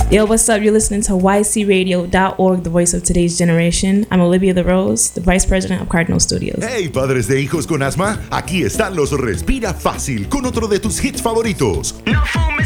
Yo, what's up? You're listening to ycradio.org, the voice of today's generation. I'm Olivia LaRose, the Vice President of Cardinal Studios. Hey, padres de hijos con asma, aquí están los Respira Fácil con otro de tus hits favoritos. No fumes